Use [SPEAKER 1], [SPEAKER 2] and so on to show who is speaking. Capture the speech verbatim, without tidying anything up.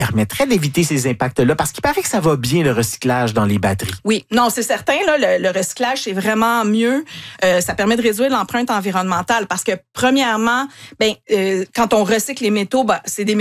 [SPEAKER 1] permettrait d'éviter ces impacts-là? Parce qu'il paraît que ça va bien, le recyclage dans les batteries.
[SPEAKER 2] Oui, non, c'est certain. Là, le, le recyclage, c'est vraiment mieux. Euh, ça permet de réduire l'empreinte environnementale parce que, premièrement, ben, euh, quand on recycle les métaux, ben, c'est des